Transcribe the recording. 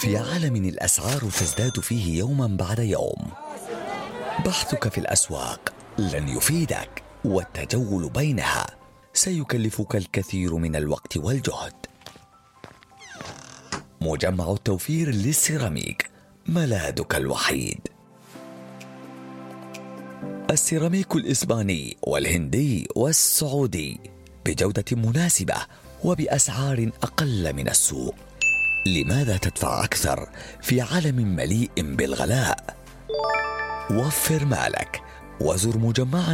في عالم الأسعار تزداد فيه يوما بعد يوم، بحثك في الأسواق لن يفيدك، والتجول بينها سيكلفك الكثير من الوقت والجهد. مجمع التوفير للسيراميك ملاذك الوحيد. السيراميك الإسباني والهندي والسعودي بجودة مناسبة وبأسعار أقل من السوق. لماذا تدفع أكثر في عالم مليء بالغلاء؟ وفر مالك وزر مجمع